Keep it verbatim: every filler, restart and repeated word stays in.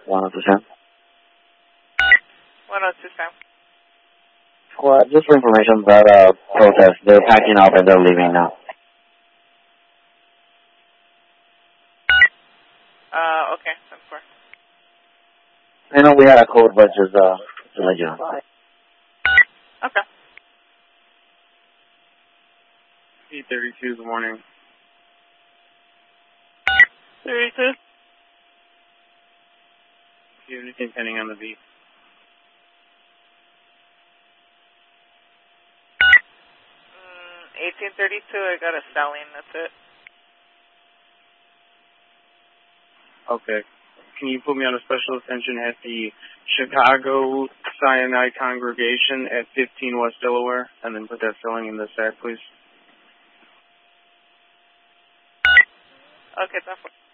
one oh two Sam. one oh two Sam. Squad, just for information about uh, protest. They're packing up and they're leaving now. Uh, okay, ten four. I know we had a code, but just uh, to let you know. Okay. P thirty-two, good morning. thirty-two. Do you have anything pending on the beat? Mm, eighteen thirty-two, I got a selling, that's it. Okay. Can you put me on a special attention at the Chicago Sinai Congregation at fifteen West Delaware, and then put that filling in the sack, please? Okay, ten four.